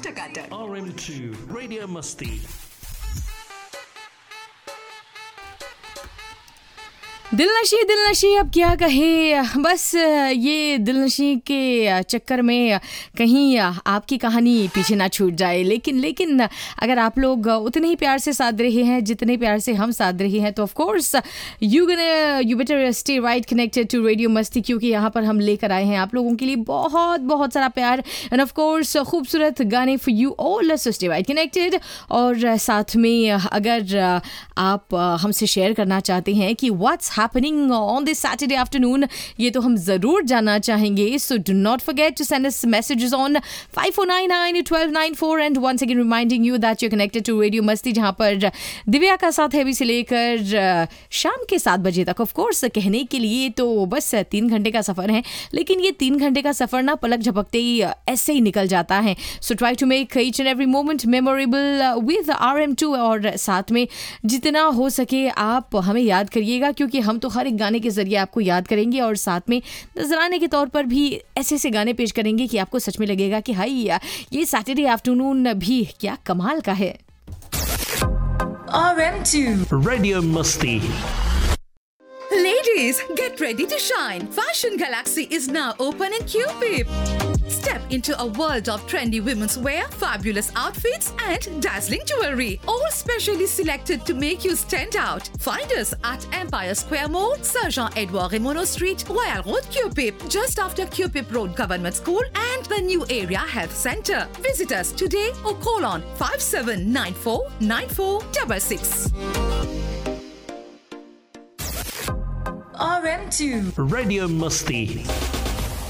टकाटक। RM2 Radio Musti. दिलनशी अब क्या कहे, बस ये दिलनशी के चक्कर में कहीं आपकी कहानी पीछे ना छूट जाए। लेकिन अगर आप लोग उतने ही प्यार से साथ रहे हैं जितने प्यार से हम साथ रहे हैं, तो of course you better stay right connected to radio मस्ती, क्योंकि यहाँ पर हम लेकर आए हैं आप लोगों के लिए बहुत सारा प्यार एंड ऑफ कोर्स खूबसूरत गाने for you all. So stay right connected. और साथ में अगर आप हमसे शेयर करना चाहते हैं कि what's happening on this Saturday afternoon, ये तो हम ज़रूर जानना चाहेंगे। So do not forget to send us messages on 5499-1294 and once again reminding you that you're connected to Radio Masti, जहाँ पर दिव्या का साथ है अभी से लेकर शाम के 7 बजे तक। ऑफ कोर्स कहने के लिए तो बस 3 घंटे का सफ़र है, लेकिन ये 3 घंटे का सफ़र ना पलक झपकते ही ऐसे ही निकल जाता है। So try to make each and every moment memorable with RM2, और साथ में जितना हो सके आप हमें याद करिएगा, क्योंकि हम तो हर एक गाने के जरिए आपको याद करेंगे और साथ में नजराने के तौर पर भी ऐसे गाने पेश करेंगे कि आपको सच में लगेगा कि हाय ये सैटरडे आफ्टरनून भी क्या कमाल का है। RM2 Radio Musti. Ladies, get ready to shine. Fashion Galaxy is now open in Cupid. Step into a world of trendy women's wear, fabulous outfits and dazzling jewelry, all specially selected to make you stand out. Find us at Empire Square Mall, Sir Jean-Edouard Remono Street, Royal Road, Cupid, just after Cupid Road Government School and the new area health center. Visit us today or call on 5794 9466. RM2 Radio Musti.